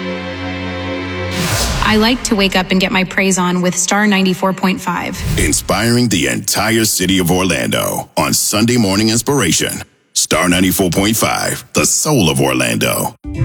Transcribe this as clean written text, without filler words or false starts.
I like to wake up and get my praise on with Star 94.5. Inspiring the entire city of Orlando on Sunday Morning Inspiration. Star 94.5, the soul of Orlando.